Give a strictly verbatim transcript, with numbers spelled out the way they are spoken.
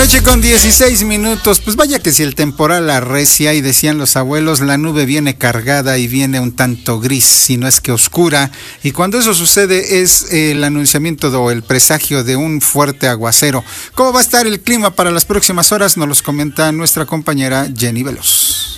noche con dieciséis minutos. Pues vaya que si el temporal arrecia, y decían los abuelos, la nube viene cargada y viene un tanto gris, si no es que oscura. Y cuando eso sucede es el anunciamiento o el presagio de un fuerte aguacero. ¿Cómo va a estar el clima para las próximas horas? Nos los comenta nuestra compañera Jenny Veloz.